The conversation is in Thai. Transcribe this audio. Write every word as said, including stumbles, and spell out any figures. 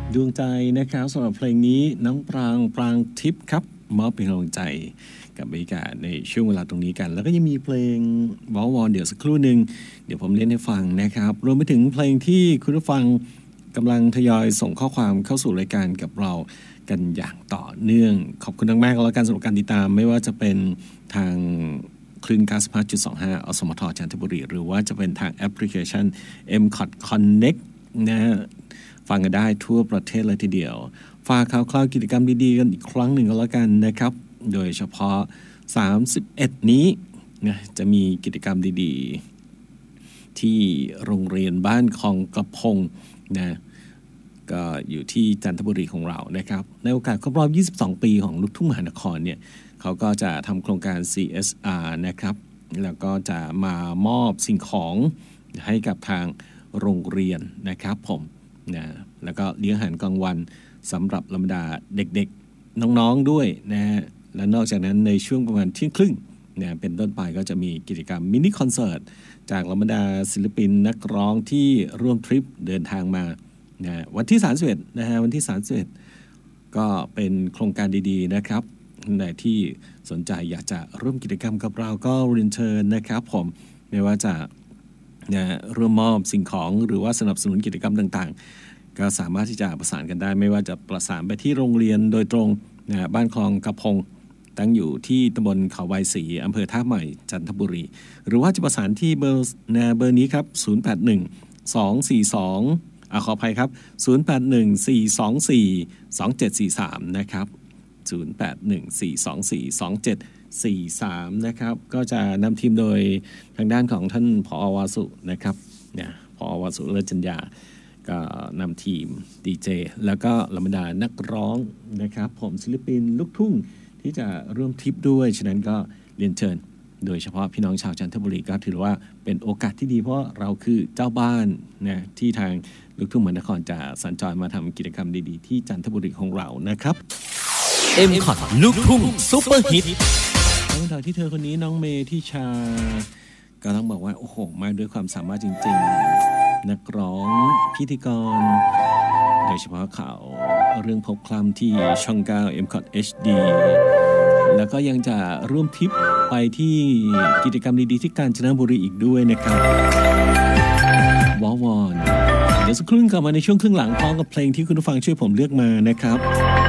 ดวงใจนะครับสำหรับเพลงนี้น้องปรางปรางทิพย์ครับมอบเป็นกำลังใจกับบรรยากาศในช่วงเวลาตรงนี้กันแล้วก็ยังมีเพลงวอลวอนเดี๋ยวสักครู่หนึ่งเดี๋ยวผมเล่นให้ฟังนะครับรวมไปถึงเพลงที่คุณผู้ฟังกำลังทยอยส่งข้อความเข้าสู่รายการกับเรากันอย่างต่อเนื่องขอบคุณมากๆแล้วกันสำหรับการติดตามไม่ว่าจะเป็นทางคลื่น เก้าสิบห้าจุดสองห้า อสมทจันทบุรีหรือว่าจะเป็นทางแอปพลิเคชัน เอ็ม คอท Connect นะฟังกันได้ทั่วประเทศเลยทีเดียวฝากข่าวคราวกิจกรรมดีๆกันอีกครั้งหนึ่งก็แล้วกันนะครับโดยเฉพาะสามสิบเอ็ดนี้นะจะมีกิจกรรมดีๆที่โรงเรียนบ้านคลองกระพงนะก็อยู่ที่จันทบุรีของเรานะครับในโอกาสครบรอบยี่สิบสองปีของลูกทุ่งมหานครเนี่ยเขาก็จะทำโครงการ ซี เอส อาร์ นะครับแล้วก็จะมามอบสิ่งของให้กับทางโรงเรียนนะครับผมนะแล้วก็เลี้ยงอาหารกลางวันสำหรับบรรดาเด็กๆน้องๆด้วยนะฮะและนอกจากนั้นในช่วงประมาณเที่ยงครึ่งนะเป็นต้นไปก็จะมีกิจกรรมมินิคอนเสิร์ตจากบรรดาศิลปินนักร้องที่ร่วมทริปเดินทางมานะวันที่สามสิบเอ็ดนะฮะวันที่สามสิบเอ็ดก็เป็นโครงการดีๆนะครับในที่สนใจอยากจะร่วมกิจกรรมกับเราก็เรียนเชิญนะครับผมไม่ว่าจะนะร่วมมอบสิ่งของหรือว่าสนับสนุนกิจกรรมต่างๆก็สามารถที่จะประสานกันได้ไม่ว่าจะประสานไปที่โรงเรียนโดยตรงนะบ้านคลองกระพงตั้งอยู่ที่ตำบลเขาวายศรีอำเภอท่าใหม่จันทบุรีหรือว่าจะประสานที่เบอร์นะเบอร์นี้ครับศูนย์ แปด หนึ่ง สอง สี่ สองอ่ะขออภัยครับศูนย์ แปด หนึ่ง สี่ สอง สี่ สอง เจ็ด สี่ สามนะครับศูนย์ แปด หนึ่ง สี่ สอง สี่ สอง เจ็ด สี่ สามนะครับก็จะนำทีมโดยทางด้านของท่านผอ.วาสุนะครับเนี่ยผอ.วาสุเลิศจัญญาก็นำทีมดีเจแล้วก็เหล่าบรรดานักร้องนะครับผมศิลปินลูกทุ่งที่จะร่วมทริปด้วยฉะนั้นก็เรียนเชิญโดยเฉพาะพี่น้องชาวจันทบุรีก็ถือว่าเป็นโอกาสที่ดีเพราะเราคือเจ้าบ้านนะที่ทางลูกทุ่งมหานครจะสัญจรมาทำกิจกรรมดีๆที่จันทบุรีของเรานะครับเอ็ม คอท ลูกทุ่งซุปเปอร์ฮิตน้องดาวที่เธอคนนี้น้องเมที่ชาก็ต้องบอกว่าโอ้โหมาด้วยความสามารถจริงๆนักร้องพิธีกรโดยเฉพาะข่าวเรื่องพบคลำที่ช่องเก้า เอ็ม คอท เอช ดี แล้วก็ยังจะร่วมทริปไปที่กิจกรรมดีๆที่กาญจนบุรีอีกด้วยนะครับวอวอนเดี๋ยวสักครู่กลับมาในช่วงครึ่งหลังพร้อมกับเพลงที่คุณผู้ฟังช่วยผมเลือกมานะครับ